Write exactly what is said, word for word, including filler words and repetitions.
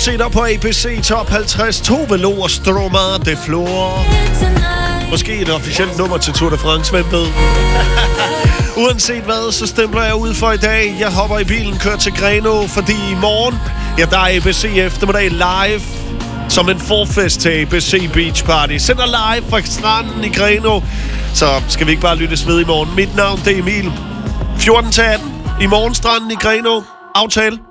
set op på A B C Top halvtreds. Tove Lo og Stromae de Flor. Måske et officielt nummer til Tour de France, hvem ved? Uanset hvad, så stempler jeg ud for i dag. Jeg hopper i bilen, kører til Grenaa, fordi i morgen, ja, der er A B C eftermiddag live som en forfest til A B C Beach Party. Sender live fra stranden i Grenaa. Så skal vi ikke bare lyttes ved i morgen. Mit navn, det er Emil. fjorten til atten i morgenstranden i Grenaa. Aftale.